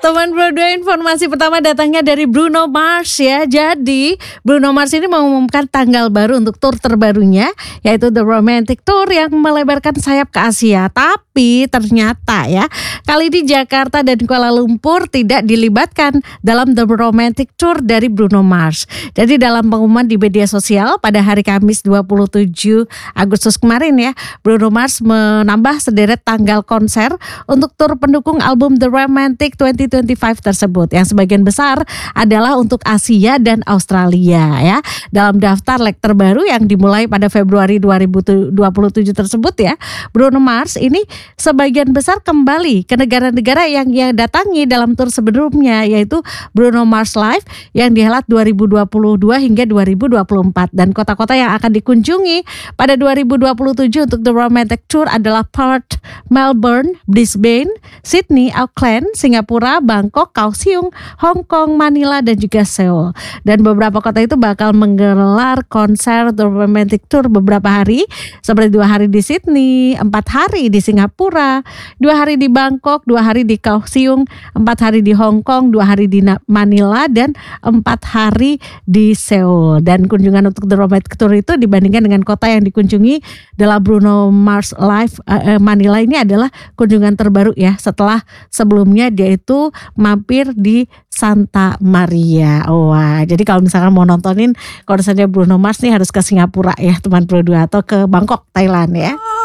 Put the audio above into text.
Teman Bro 2, informasi pertama datangnya dari Bruno Mars ya. Jadi Bruno Mars ini mengumumkan tanggal baru untuk tur terbarunya, yaitu The Romantic Tour yang melebarkan sayap ke Asia. Tapi ternyata ya, kali ini Jakarta dan Kuala Lumpur tidak dilibatkan dalam The Romantic Tour dari Bruno Mars. Jadi dalam pengumuman di media sosial pada hari Kamis 27 Agustus kemarin ya, Bruno Mars menambah sederet tanggal konser untuk tur pendukung album The Romantic 2025 tersebut, yang sebagian besar adalah untuk Asia dan Australia ya. Dalam daftar leg terbaru yang dimulai pada Februari 2027 tersebut ya, Bruno Mars ini sebagian besar kembali ke negara-negara yang ia datangi dalam tur sebelumnya, yaitu Bruno Mars Live yang dihelat 2022 hingga 2024, dan kota-kota yang akan dikunjungi pada 2027 untuk The Romantic Tour adalah Perth, Melbourne, Brisbane, Sydney, Auckland, Singapura, Bangkok, Kaohsiung, Hong Kong, Manila, dan juga Seoul. Dan beberapa kota itu bakal menggelar konser The Romantic Tour beberapa hari, seperti 2 hari di Sydney, 4 hari di Singapura, 2 hari di Bangkok, 2 hari di Kaohsiung, 4 hari di Hong Kong, 2 hari di Manila, dan 4 hari di Seoul. Dan kunjungan untuk The Romantic Tour itu dibandingkan dengan kota yang dikunjungi dalam Bruno Mars Live Manila, ini adalah kunjungan terbaru ya, setelah sebelumnya dia itu mampir di Santa Maria. Wah, jadi kalau misalkan mau nontonin konsernya Bruno Mars nih harus ke Singapura ya teman Bro 2, atau ke Bangkok, Thailand ya.